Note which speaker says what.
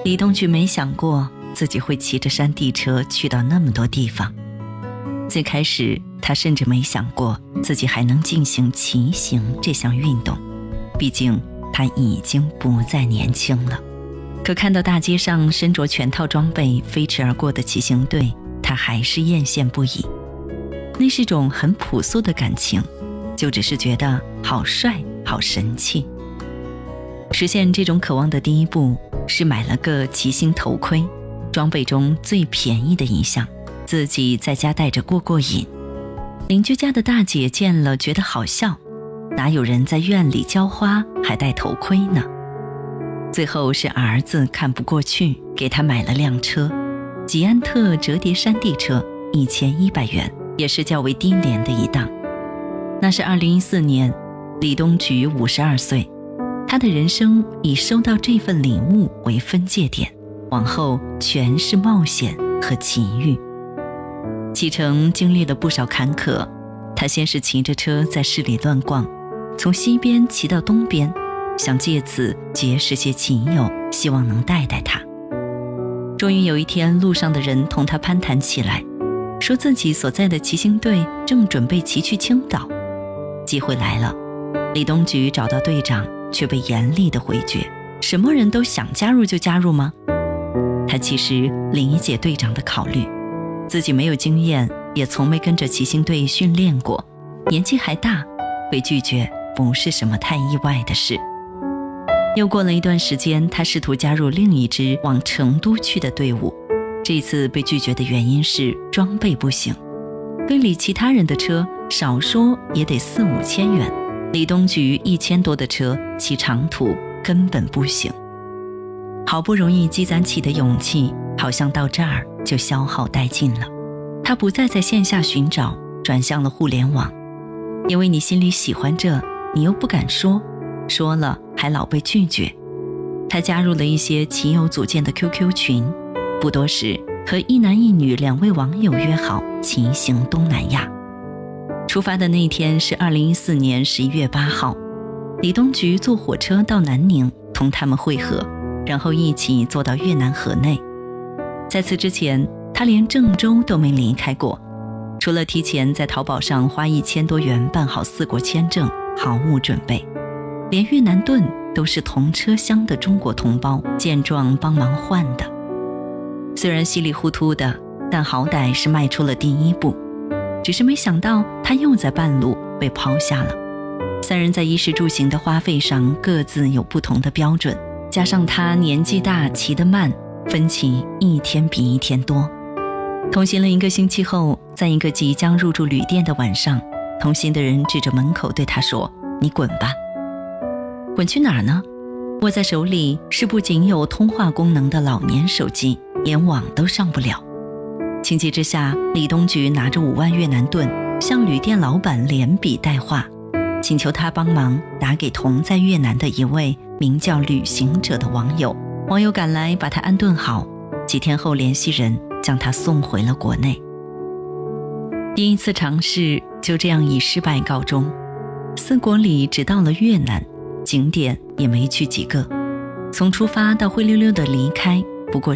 Speaker 1: 李东菊没想过自己会骑着山地车去到那么多地方。最开始他甚至没想过自己还能进行骑行这项运动，毕竟他已经不再年轻了。可看到大街上身着全套装备飞驰而过的骑行队，他还是艳羡不已。那是种很朴素的感情，就只是觉得好帅好神气。实现这种渴望的第一步是买了个骑行头盔，装备中最便宜的一项，自己在家戴着过瘾。邻居家的大姐见了觉得好笑，哪有人在院里浇花还戴头盔呢？最后是儿子看不过去，给他买了辆车，吉安特折叠山地车，1100元，也是较为低廉的一档。那是2014年，李东菊52岁，他的人生以收到这份礼物为分界点，往后全是冒险和奇遇。启程经历了不少坎坷，他先是骑着车在市里乱逛，从西边骑到东边，想借此结识些骑友，希望能带带他。终于有一天，路上的人同他攀谈起来，说自己所在的骑行队正准备骑去青岛。机会来了，李东菊找到队长，却被严厉地回绝。什么人都想加入就加入吗？他其实理解队长的考虑，自己没有经验，也从没跟着骑行队训练过，年纪还大，被拒绝不是什么太意外的事。又过了一段时间，他试图加入另一支往成都去的队伍，这次被拒绝的原因是装备不行，队里其他人的车少说也得4-5千元，李东菊1000多的车骑长途根本不行。好不容易积攒起的勇气，好像到这儿就消耗殆尽了。他不再在线下寻找，转向了互联网。因为你心里喜欢这，你又不敢说，说了还老被拒绝。他加入了一些骑友组建的 QQ 群，不多时和一男一女2位网友约好骑行东南亚。出发的那天是2014年11月8号，李东菊坐火车到南宁同他们会合，然后一起坐到越南河内。在此之前，他连郑州都没离开过，除了提前在淘宝上花1000多元办好4国签证，毫无准备。连越南盾都是同车厢的中国同胞见状帮忙换的。虽然稀里糊涂的，但好歹是迈出了第一步。只是没想到他又在半路被抛下了。3人在衣食住行的花费上各自有不同的标准，加上他年纪大骑得慢，分歧一天比一天多。同行了1个星期后，在一个即将入住旅店的晚上，同行的人指着门口对他说：“你滚吧。”滚去哪儿呢？握在手里是不仅有通话功能的老年手机，连网都上不了。情急之下，李东菊拿着5万越南盾向旅店老板连笔带话，请求他帮忙打给同在越南的一位名叫旅行者的网友。网友赶来把他安顿好，几天后联系人将他送回了国内。第一次尝试就这样以失败告终，4国里只到了越南，景点也没去几个。从出发到灰溜溜的离开，